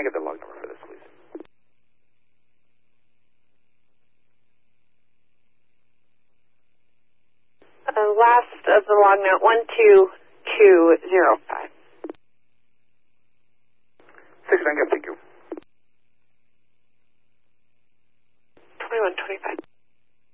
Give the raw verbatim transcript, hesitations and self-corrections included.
Can I get the log number for this, please? Uh, last of the log note, one two two zero five.